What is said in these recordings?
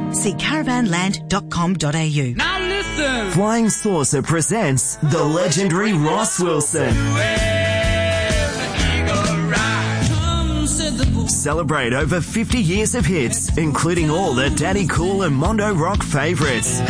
See caravanland.com.au. Now listen! Flying Saucer presents the legendary Ross Wilson. Celebrate over 50 years of hits, including all the Daddy Cool and Mondo Rock favourites.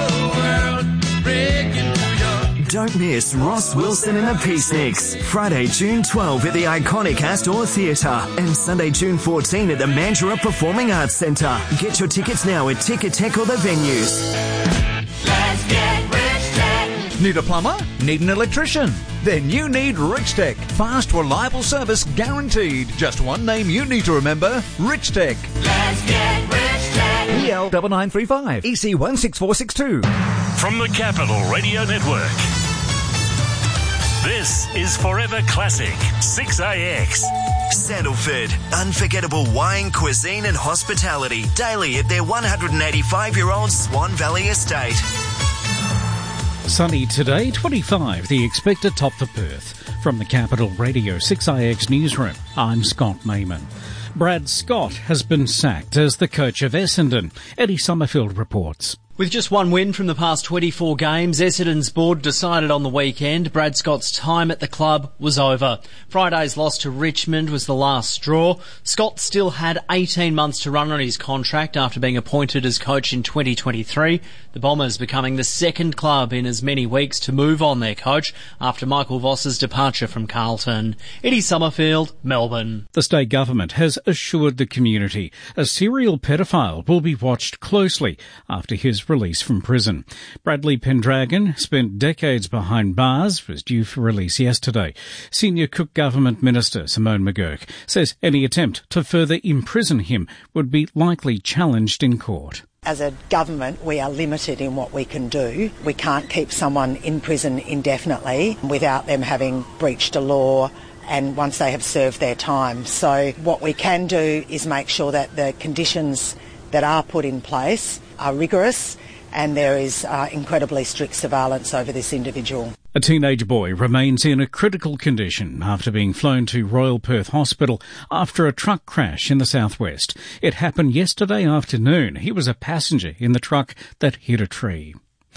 Don't miss Ross Wilson and the Peaceniks. Friday, June 12 at the iconic Astor Theatre and Sunday, June 14 at the Mandurah Performing Arts Centre. Get your tickets now at Ticketek or the venues. Let's get Rich Tech. Need a plumber? Need an electrician? Then you need Rich Tech. Fast, reliable service guaranteed. Just one name you need to remember, Rich Tech. Let's get Rich Tech. EL 9935 EC 16462. From the Capital Radio Network. This is Forever Classic 6AX. Sandalford, unforgettable wine, cuisine and hospitality daily at their 185-year-old Swan Valley estate. Sunny today, 25, the expected top for Perth. From the Capital Radio 6IX newsroom, I'm Scott Mayman. Brad Scott has been sacked as the coach of Essendon. Eddie Summerfield reports. With just one win from the past 24 games, Essendon's board decided on the weekend Brad Scott's time at the club was over. Friday's loss to Richmond was the last straw. Scott still had 18 months to run on his contract after being appointed as coach in 2023. The Bombers becoming the second club in as many weeks to move on their coach after Michael Voss's departure from Carlton. Eddie Summerfield, Melbourne. The state government has assured the community a serial pedophile will be watched closely after his release from prison. Bradley Pendragon spent decades behind bars, was due for release yesterday. Senior Cook Government Minister Simone McGurk says any attempt to further imprison him would be likely challenged in court. As a government, we are limited in what we can do. We can't keep someone in prison indefinitely without them having breached a law and once they have served their time. So what we can do is make sure that the conditions that are put in place are rigorous and there is incredibly strict surveillance over this individual. A teenage boy remains in a critical condition after being flown to Royal Perth Hospital after a truck crash in the southwest. It happened yesterday afternoon. He was a passenger in the truck that hit a tree.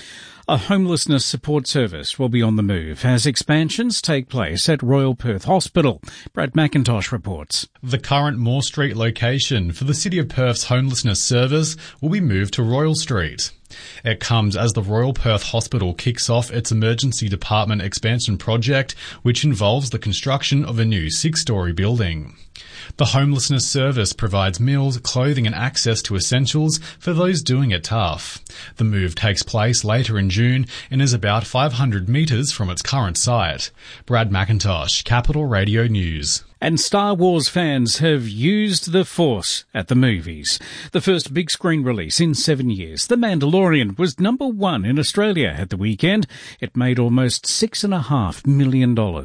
A homelessness support service will be on the move as expansions take place at Royal Perth Hospital. Brad McIntosh reports. The current Moore Street location for the City of Perth's homelessness service will be moved to Royal Street. It comes as the Royal Perth Hospital kicks off its emergency department expansion project, which involves the construction of a new 6-storey building. The homelessness service provides meals, clothing and access to essentials for those doing it tough. The move takes place later in June and is about 500 metres from its current site. Brad McIntosh, Capital Radio News. And Star Wars fans have used the Force at the movies. The first big screen release in 7 years, The Mandalorian, was number 1 in Australia at the weekend. It made almost $6.5 million. Now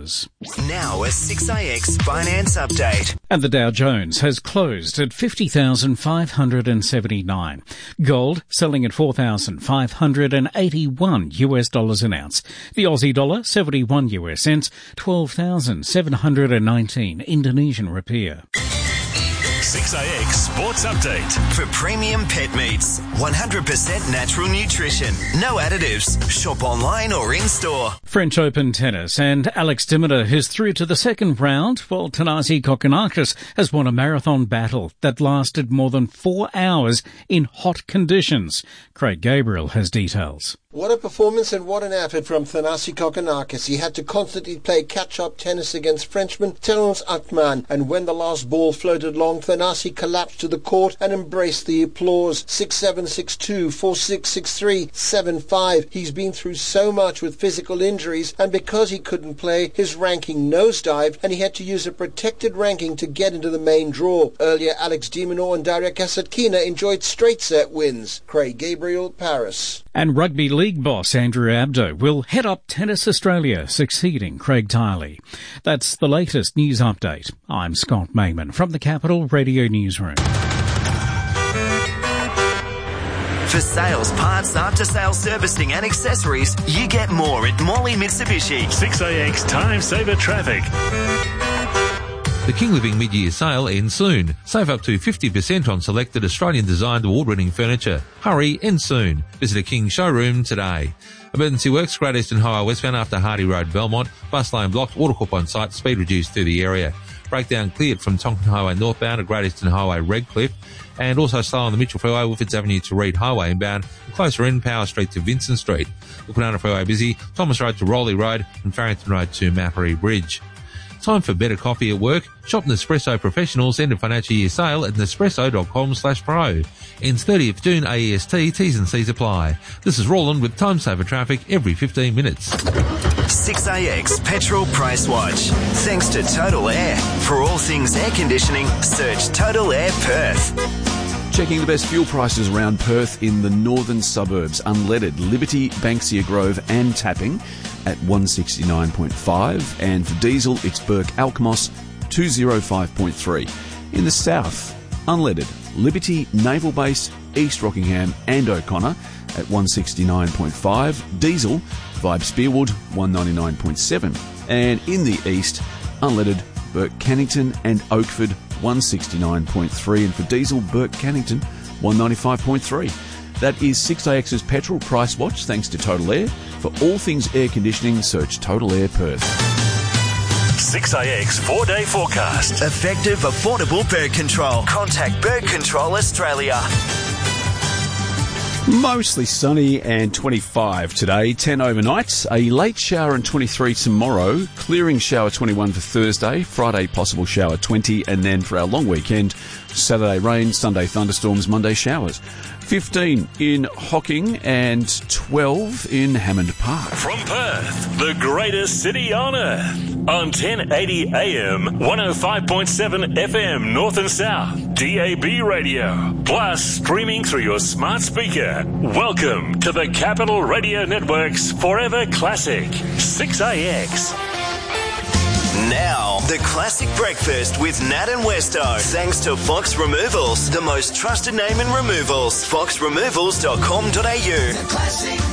a 6IX finance update. And the Dow Jones has closed at 50,579. Gold selling at $4,581 an ounce. The Aussie dollar 71 US cents, 12,719 Indonesian rupiah. 6AX Sports Update. For premium pet meats, 100% natural nutrition, no additives. Shop online or in-store. French Open tennis, and Alex de Minaur is through to the second round, while Thanasi Kokkinakis has won a marathon battle that lasted more than 4 hours in hot conditions. Craig Gabriel has details. What a performance and what an effort from Thanasi Kokkinakis. He had to constantly play catch-up tennis against Frenchman Terence Atman, and when the last ball floated long, Thanasi collapsed to the court and embraced the applause. 6-7, 6-2, 4-6, 6-3, 7-5. He's been through so much with physical injuries, and because he couldn't play, his ranking nosedived, and he had to use a protected ranking to get into the main draw. Earlier, Alex de Minaur and Daria Kasatkina enjoyed straight-set wins. Craig Gabriel, Paris. And rugby league boss Andrew Abdo will head up Tennis Australia, succeeding Craig Tiley. That's the latest news update. I'm Scott Mayman from the Capital Radio Newsroom. For sales, parts, after-sales servicing and accessories, you get more at Morley Mitsubishi. 6AX Time Saver Traffic. The King Living mid-year sale ends soon. Save up to 50% on selected Australian-designed award-winning furniture. Hurry, ends soon. Visit a King showroom today. Emergency works, Great Eastern Highway westbound after Hardy Road, Belmont. Bus lane blocked, water corp on site, speed reduced through the area. Breakdown cleared from Tonkin Highway northbound to Great Eastern Highway Redcliffe. And also slow on the Mitchell Freeway, Woodfords Avenue to Reed Highway inbound. Closer in, Power Street to Vincent Street. Wilpena Freeway busy, Thomas Road to Rowley Road and Farrington Road to Mappery Bridge. Time for better coffee at work? Shop Nespresso Professional's end of financial year sale at nespresso.com/pro. Ends 30th June AEST, T's and C's apply. This is Roland with Time Saver Traffic every 15 minutes. 6AX Petrol Price Watch. Thanks to Total Air. For all things air conditioning, search Total Air Perth. Checking the best fuel prices around Perth in the northern suburbs. Unleaded, Liberty, Banksia Grove and Tapping at 169.5. And for diesel, it's Burke Alkmos 205.3. In the south, unleaded, Liberty, Naval Base, East Rockingham and O'Connor at 169.5. Diesel, Vibe Spearwood 199.7. And in the east, unleaded, Burke Cannington and Oakford 169.3, and for diesel, Burke Cannington 195.3. That is 6AX's Petrol Price Watch, thanks to Total Air. For all things air conditioning, search Total Air Perth. 6AX 4-day forecast. Effective, affordable bird control. Contact Bird Control Australia. Mostly sunny and 25 today, 10 overnight, a late shower and 23 tomorrow, clearing shower 21 for Thursday, Friday possible shower 20, and then for our long weekend, Saturday rain, Sunday thunderstorms, Monday showers. 15 in Hocking and 12 in Hammond Park. From Perth, the greatest city on earth, on 1080 AM, 105.7 FM North and South, DAB radio, plus streaming through your smart speaker. Welcome to the Capital Radio Network's Forever Classic, 6AX. Now, the classic breakfast with Nat and Westo. Thanks to Fox Removals, the most trusted name in removals. foxremovals.com.au.